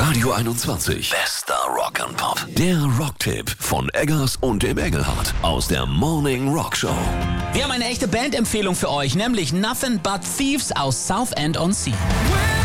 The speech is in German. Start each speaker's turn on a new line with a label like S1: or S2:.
S1: Radio 21. Bester Rock and Pop. Der Rocktipp von Eggers und dem Engelhardt aus der Morning Rock Show.
S2: Wir haben eine echte Bandempfehlung für euch, nämlich Nothing But Thieves aus Southend-on-Sea.